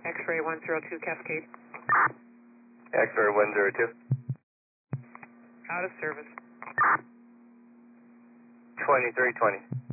X-ray 102 Cascade. X-ray 102. Out of service. 2320.